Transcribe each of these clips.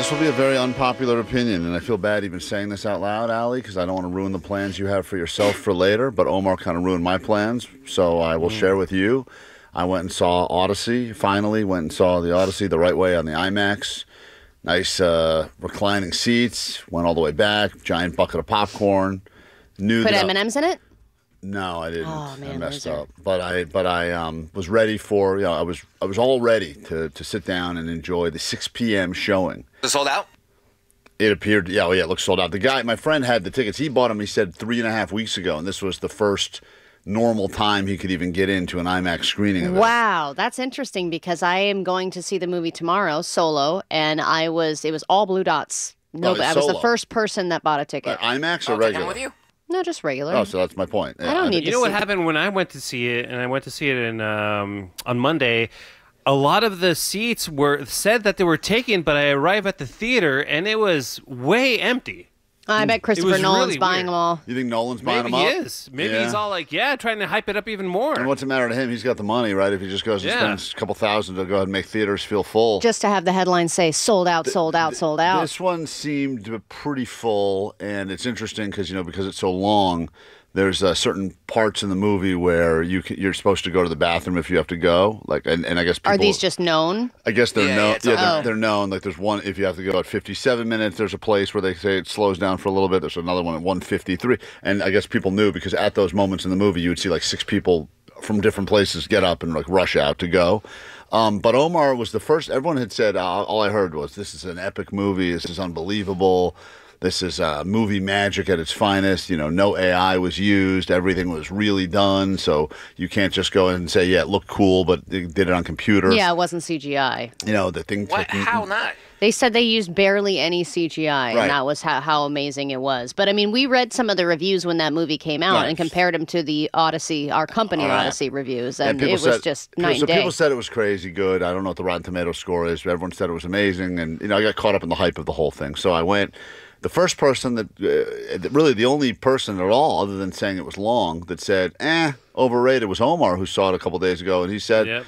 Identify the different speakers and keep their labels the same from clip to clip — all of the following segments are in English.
Speaker 1: This will be a very unpopular opinion, and I feel bad even saying this out loud, Allie, because I don't want to ruin the plans you have for yourself for later, but Omar kind of ruined my plans, so I will share with you. I went and saw Odyssey, finally went and saw the Odyssey the right way on the IMAX. Nice reclining seats, went all the way back, giant bucket of popcorn.
Speaker 2: Put M&Ms in it?
Speaker 1: No, I didn't.
Speaker 2: Oh, man,
Speaker 1: I messed
Speaker 2: loser.
Speaker 1: up. But I was ready for, I was all ready to sit down and enjoy the 6 p.m. showing.
Speaker 3: Is it sold out?
Speaker 1: It appeared, it looked sold out. The guy, my friend had the tickets. He bought them, he said, 3.5 weeks ago, and this was the first normal time he could even get into an IMAX screening of it.
Speaker 2: Wow, that's interesting because I am going to see the movie tomorrow, Solo, and it was all blue dots. No, I was the
Speaker 1: Solo.
Speaker 2: first person that bought a ticket.
Speaker 1: IMAX or
Speaker 3: I'll take
Speaker 1: regular?
Speaker 3: one with you.
Speaker 2: No, just regular.
Speaker 1: Oh, so that's my point.
Speaker 2: I don't need
Speaker 4: You
Speaker 2: to
Speaker 4: know what
Speaker 2: see
Speaker 4: happened when I went to see it, and I went to see it on Monday. A lot of the seats said that they were taken, but I arrived at the theater and it was way empty.
Speaker 2: I bet Christopher
Speaker 4: was
Speaker 2: Nolan's
Speaker 4: really
Speaker 2: buying
Speaker 4: weird.
Speaker 2: them all.
Speaker 1: You think Nolan's buying
Speaker 4: Maybe
Speaker 1: them
Speaker 4: he
Speaker 1: up?
Speaker 4: is. Maybe he's all like, trying to hype it up even more.
Speaker 1: And what's the matter to him? He's got the money, right? If he just goes and
Speaker 4: Yeah.
Speaker 1: spends a couple thousand to go ahead and make theaters feel full.
Speaker 2: Just to have the headline say, sold out, sold out, sold out.
Speaker 1: This one seemed pretty full, and it's interesting because because it's so long. There's certain parts in the movie where you're supposed to go to the bathroom if you have to go. And I guess people,
Speaker 2: Are these just known?
Speaker 1: I guess they're
Speaker 3: Yeah,
Speaker 1: known.
Speaker 3: it's all
Speaker 1: They're known. Like there's one if you have to go at 57 minutes. There's a place where they say it slows down for a little bit. There's another one at 1:53, and I guess people knew because at those moments in the movie you would see like 6 people from different places get up and like rush out to go. But Omar was the first. Everyone had said all I heard was this is an epic movie. This is unbelievable. This is movie magic at its finest. No AI was used. Everything was really done. So you can't just go in and say, yeah, it looked cool, but they did it on computer.
Speaker 2: Yeah, it wasn't CGI.
Speaker 1: The thing.
Speaker 3: What? How not?
Speaker 2: They said they used barely any CGI,
Speaker 1: Right.
Speaker 2: and that was how amazing it was. But, I mean, we read some of the reviews when that movie came out
Speaker 1: Right.
Speaker 2: and compared them to the Odyssey, our company
Speaker 1: Right.
Speaker 2: Odyssey reviews, and
Speaker 1: people
Speaker 2: it was
Speaker 1: said-
Speaker 2: just night and day.
Speaker 1: People said it was crazy good. I don't know what the Rotten Tomatoes score is, but everyone said it was amazing. And, I got caught up in the hype of the whole thing. So I went. The first person really the only person at all, other than saying it was long, that said, overrated was Omar, who saw it a couple days ago. And he said,
Speaker 4: Yep.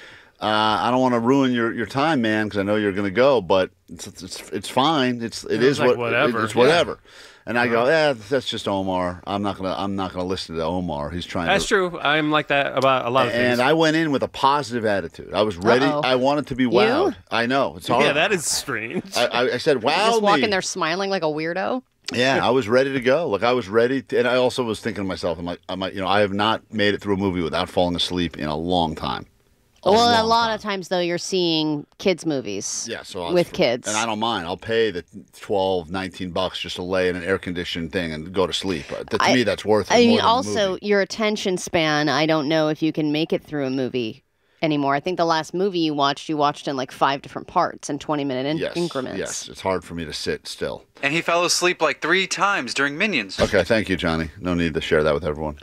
Speaker 1: I don't want to ruin your time, man, because I know you're going to go, but it's fine. It is
Speaker 4: like
Speaker 1: what
Speaker 4: whatever.
Speaker 1: It's whatever. And I go, that's just Omar. I'm not gonna listen to Omar. He's trying.
Speaker 4: That's true. I'm like that about a lot of things.
Speaker 1: And I went in with a positive attitude. I was ready.
Speaker 2: Uh-oh.
Speaker 1: I wanted to be wowed. I know it's hard.
Speaker 4: Yeah, that is strange.
Speaker 1: I said, wow.
Speaker 2: Just walking there smiling like a weirdo.
Speaker 1: Yeah, I was ready to go. Like I was ready, and I also was thinking to myself, I have not made it through a movie without falling asleep in a long time.
Speaker 2: Well, a lot of times, though, you're seeing kids' movies with kids.
Speaker 1: And I don't mind. I'll pay the $12, $19 just to lay in an air-conditioned thing and go to sleep. To me, that's worth it.
Speaker 2: I mean,
Speaker 1: more than the
Speaker 2: also,
Speaker 1: movie.
Speaker 2: your attention span, I don't know if you can make it through a movie anymore. I think the last movie you watched in like 5 different parts in 20-minute increments.
Speaker 1: Yes, it's hard for me to sit still.
Speaker 3: And he fell asleep like 3 times during Minions.
Speaker 1: Okay, thank you, Johnny. No need to share that with everyone.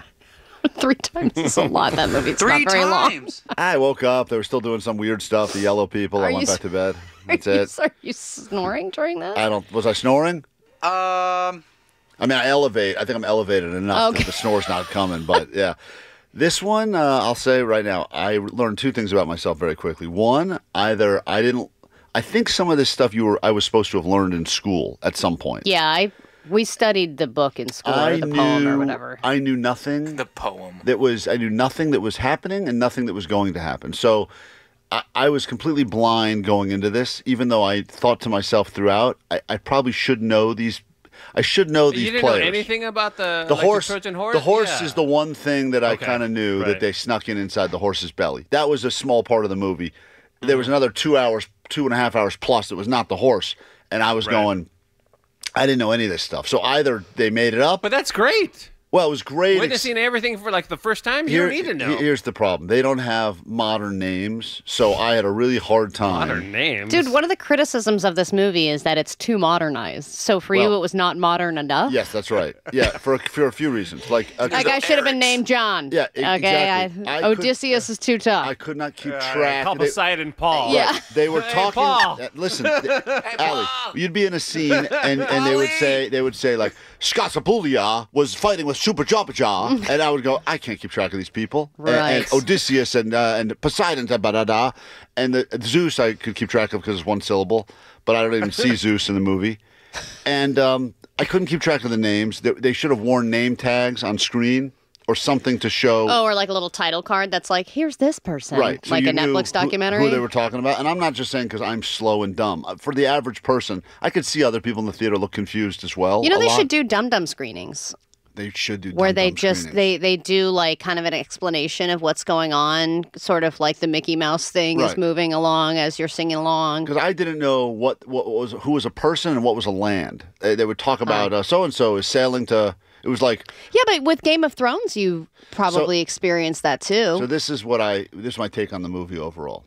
Speaker 2: 3 times is a lot. That movie. It's
Speaker 3: 3
Speaker 2: not very long.
Speaker 3: times.
Speaker 1: I woke up. They were still doing some weird stuff. The yellow people. I went back to bed. That's it.
Speaker 2: Are you snoring during that?
Speaker 1: Was I snoring?
Speaker 3: Um,
Speaker 1: I mean, I think I'm elevated enough that the snore's not coming. But yeah, this one, I'll say right now, I learned 2 things about myself very quickly. One, I think some of this stuff I was supposed to have learned in school at some point.
Speaker 2: Yeah, we studied the book in school, or the poem or whatever.
Speaker 1: I knew nothing.
Speaker 3: the poem.
Speaker 1: I knew nothing that was happening and nothing that was going to happen. So I was completely blind going into this, even though I thought to myself throughout, I probably should know these. I should know these
Speaker 4: you didn't
Speaker 1: players.
Speaker 4: know anything about the
Speaker 1: horse.
Speaker 4: The Trojan horse.
Speaker 1: The horse
Speaker 4: Yeah.
Speaker 1: is the one thing that I
Speaker 4: Okay,
Speaker 1: kind of knew
Speaker 4: right.
Speaker 1: that they snuck inside the horse's belly. That was a small part of the movie. There was another 2.5 hours plus that was not the horse, and I was going. I didn't know any of this stuff. So either they made it up.
Speaker 4: But that's great.
Speaker 1: Well, it was great.
Speaker 4: Witnessing everything for like the first time, you don't need to know.
Speaker 1: Here's the problem. They don't have modern names, so I had a really hard time.
Speaker 4: Modern names.
Speaker 2: Dude, one of the criticisms of this movie is that it's too modernized. So for you, it was not modern enough?
Speaker 1: Yes, that's right. Yeah, for a few reasons. Like
Speaker 2: I should have been named John.
Speaker 1: Yeah,
Speaker 2: okay.
Speaker 1: exactly.
Speaker 2: Odysseus is too tough.
Speaker 1: I could not keep track.
Speaker 4: Call Poseidon Paul.
Speaker 2: Yeah.
Speaker 1: They were
Speaker 4: Hey,
Speaker 1: talking.
Speaker 4: Paul.
Speaker 1: Listen, Allie, you'd be in a scene and they would say like, Scasapulia was fighting with Super Jabba Jaw, and I would go, I can't keep track of these people. And Odysseus and Poseidon, and the Zeus I could keep track of because it's one syllable, but I don't even see Zeus in the movie. And I couldn't keep track of the names. They should have worn name tags on screen or something to show.
Speaker 2: Oh, or like a little title card that's like, here's this person.
Speaker 1: Right. So
Speaker 2: like
Speaker 1: you
Speaker 2: a Netflix documentary.
Speaker 1: Who they were talking about. And I'm not just saying because I'm slow and dumb. For the average person, I could see other people in the theater look confused as well.
Speaker 2: You know, they should do dum-dum screenings.
Speaker 1: They should do
Speaker 2: where they
Speaker 1: just
Speaker 2: they do like kind of an explanation of what's going on, sort of like the Mickey Mouse thing is moving along as you're singing along.
Speaker 1: Because I didn't know who was a person and what was a land. They would talk about so and so is sailing to. It was like
Speaker 2: but with Game of Thrones, you probably experienced that too.
Speaker 1: So this is my take on the movie overall.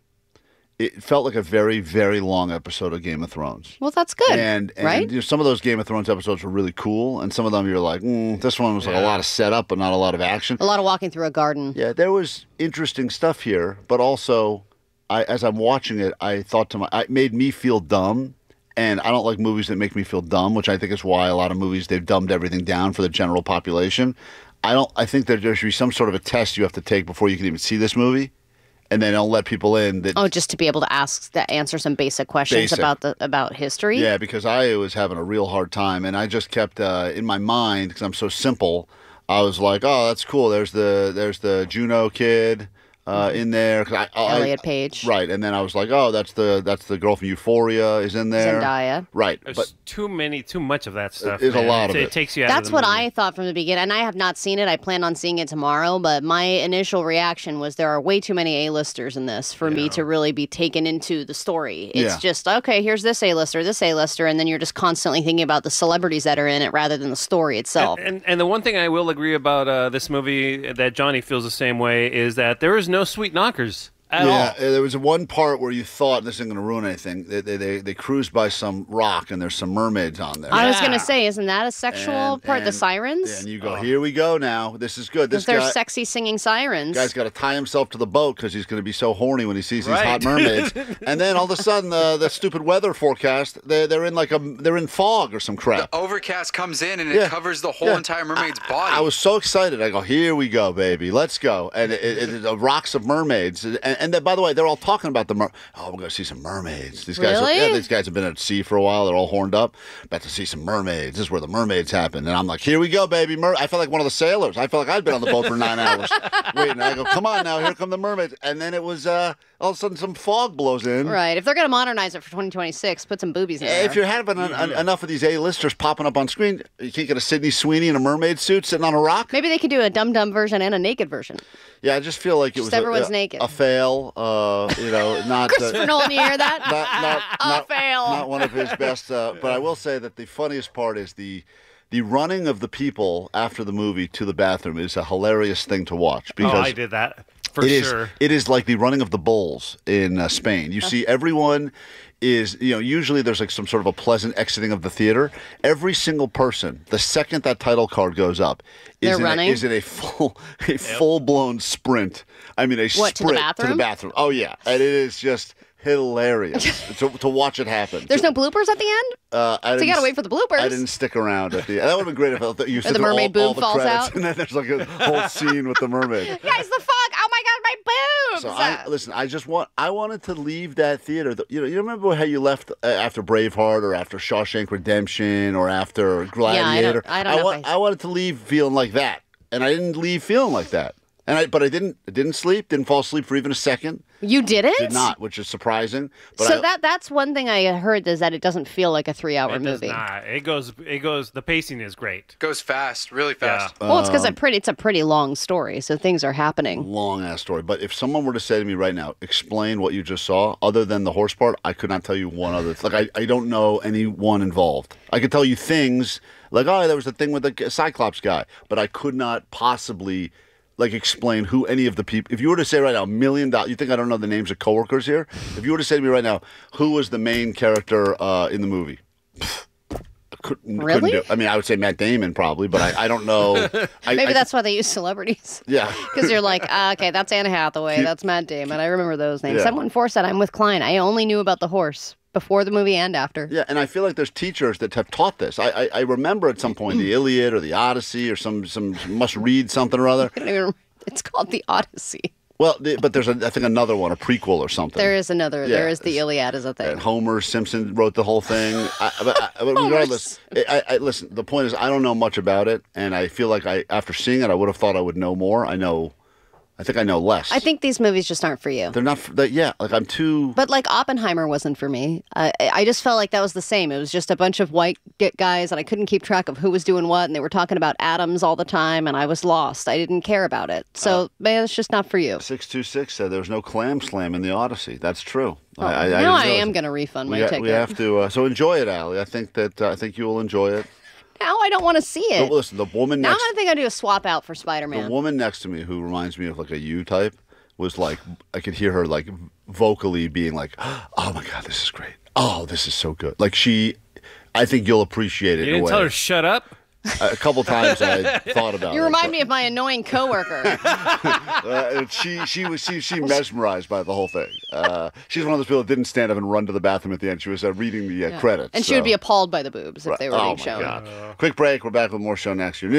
Speaker 1: It felt like a very, very long episode of Game of Thrones.
Speaker 2: Well, that's good,
Speaker 1: and
Speaker 2: right?
Speaker 1: You know, some of those Game of Thrones episodes were really cool, and some of them you're like, this one was like a lot of setup, but not a lot of action.
Speaker 2: A lot of walking through a garden.
Speaker 1: Yeah, there was interesting stuff here, but also, as I'm watching it, I thought it made me feel dumb. And I don't like movies that make me feel dumb, which I think is why a lot of movies, they've dumbed everything down for the general population. I think that there should be some sort of a test you have to take before you can even see this movie. And then they'll let people in.
Speaker 2: Just to be able to answer some basic questions about history?
Speaker 1: Yeah, because I was having a real hard time. And I just kept, in my mind, because I'm so simple, I was like, oh, that's cool. There's the Juno kid. In there,
Speaker 2: Elliot Page,
Speaker 1: right? And then I was like, "Oh, that's the girl from Euphoria is in there."
Speaker 2: Zendaya,
Speaker 1: right?
Speaker 4: There's too much of that stuff.
Speaker 1: There's a lot of it.
Speaker 4: It takes you out.
Speaker 2: That's
Speaker 4: of the
Speaker 2: what
Speaker 4: movie.
Speaker 2: I thought from the beginning, and I have not seen it. I plan on seeing it tomorrow, but my initial reaction was there are way too many A-listers in this for me to really be taken into the story. It's just okay. Here's this A-lister, and then you're just constantly thinking about the celebrities that are in it rather than the story itself.
Speaker 4: And the one thing I will agree about this movie that Johnny feels the same way is that there is no sweet knockers at all.
Speaker 1: Yeah, there was one part where you thought this isn't going to ruin anything. They cruised by some rock and there's some mermaids on there.
Speaker 2: I was going to say, isn't that a sexual part? The sirens?
Speaker 1: Yeah, and you go, here we go now. This is good.
Speaker 2: They're sexy singing sirens.
Speaker 1: Guy's got to tie himself to the boat because he's going to be so horny when he sees these hot mermaids. And then all of a sudden, the stupid weather forecast, they're in fog or some crap.
Speaker 3: The overcast comes in and it covers the whole entire mermaid's body.
Speaker 1: I was so excited. I go, here we go, baby. Let's go. And the rocks of mermaids. And then, by the way, they're all talking about we're going to see some mermaids. These guys, these guys have been at sea for a while. They're all horned up. About to see some mermaids. This is where the mermaids happen. And I'm like, here we go, baby. I felt like one of the sailors. I felt like I'd been on the boat for 9 hours waiting. I go, come on now, here come the mermaids. And then it was all of a sudden some fog blows in.
Speaker 2: Right. If they're going to modernize it for 2026, put some boobies in there.
Speaker 1: If you're having enough of these A-listers popping up on screen, you can't get a Sydney Sweeney in a mermaid suit sitting on a rock?
Speaker 2: Maybe they could do a dum-dum version and a naked version.
Speaker 1: Yeah, I just feel like it was
Speaker 2: everyone's naked.
Speaker 1: A fail. Not
Speaker 2: Christopher Nolan, you hear that?
Speaker 1: Not
Speaker 2: a fail.
Speaker 1: Not one of his best. But I will say that the funniest part is the running of the people after the movie to the bathroom is a hilarious thing to watch. Because
Speaker 4: I did that for sure.
Speaker 1: It is like the running of the bulls in Spain. You see everyone is, usually there's like some sort of a pleasant exiting of the theater. Every single person, the second that title card goes up, is in a full-blown sprint. I mean, sprint
Speaker 2: to the
Speaker 1: bathroom. Oh, yeah. And it is just hilarious to watch it happen.
Speaker 2: There's no bloopers at the end? So you got to wait for the bloopers.
Speaker 1: I didn't stick around at the end. That would have been great if you said
Speaker 2: the mermaid boob falls
Speaker 1: credits,
Speaker 2: out.
Speaker 1: and then there's like a whole scene with the mermaid.
Speaker 2: Guys, the fog. Oh my God, my boobs.
Speaker 1: So I wanted to leave that theater. You remember how you left after Braveheart or after Shawshank Redemption or after Gladiator?
Speaker 2: Yeah, I don't know.
Speaker 1: I wanted to leave feeling like that, and I didn't leave feeling like that. But I didn't sleep, didn't fall asleep for even a second.
Speaker 2: You didn't?
Speaker 1: Did not, which is surprising. But
Speaker 2: so that's one thing I heard is that it doesn't feel like a 3-hour movie.
Speaker 4: It goes. The pacing is great.
Speaker 3: Goes fast, really fast.
Speaker 4: Yeah.
Speaker 2: Well, it's because it's a pretty long story, so things are happening.
Speaker 1: Long ass story. But if someone were to say to me right now, explain what you just saw, other than the horse part, I could not tell you one other. Like I don't know anyone involved. I could tell you things like, oh, there was the thing with the Cyclops guy, but I could not possibly explain who any of the people. If you were to say right now, $1 million, you think I don't know the names of coworkers here? If you were to say to me right now, who was the main character in the movie?
Speaker 2: Really?
Speaker 1: Couldn't do. I mean, I would say Matt Damon probably, but I don't know.
Speaker 2: Maybe that's why they use celebrities.
Speaker 1: Yeah.
Speaker 2: Because you're like, okay, that's Anne Hathaway, that's Matt Damon. I remember those names.
Speaker 1: Yeah.
Speaker 2: 714 said, I'm with Klein. I only knew about the horse. before the movie and after.
Speaker 1: Yeah, and I feel like there's teachers that have taught this. I remember at some point the Iliad or the Odyssey or some must-read something or other.
Speaker 2: I don't even, it's called the Odyssey.
Speaker 1: Well, but there's, I think, another one, a prequel or something.
Speaker 2: There is another.
Speaker 1: Yeah.
Speaker 2: There is the Iliad as a thing.
Speaker 1: And Homer Simpson wrote the whole thing. But regardless, listen, the point is I don't know much about it, and I feel like after seeing it, I would have thought I would know more. I think I know less.
Speaker 2: I think these movies just aren't for you.
Speaker 1: They're not, like I'm too...
Speaker 2: But like Oppenheimer wasn't for me. I just felt like that was the same. It was just a bunch of white guys, and I couldn't keep track of who was doing what, and they were talking about atoms all the time, and I was lost. I didn't care about it. So, man, it's just not for you.
Speaker 1: 626 said there was no clam slam in the Odyssey. That's true.
Speaker 2: Oh, now I am going to refund my ticket.
Speaker 1: We have to... so enjoy it, Allie. I think you will enjoy it.
Speaker 2: Now I don't want to see it.
Speaker 1: But listen, the woman
Speaker 2: now
Speaker 1: next...
Speaker 2: I think I do a swap out for Spider-Man.
Speaker 1: The woman next to me, who reminds me of like a you type, was like, I could hear her like vocally being like, "Oh my God, this is great. Oh, this is so good." Like I think you'll appreciate it.
Speaker 4: You didn't tell her shut up?
Speaker 1: A couple times I thought about it.
Speaker 2: You remind me of my annoying coworker.
Speaker 1: She mesmerized by the whole thing. She's one of those people that didn't stand up and run to the bathroom at the end. She was reading the credits.
Speaker 2: And she would be appalled by the boobs if they were being shown.
Speaker 1: God. Quick break. We're back with more show next.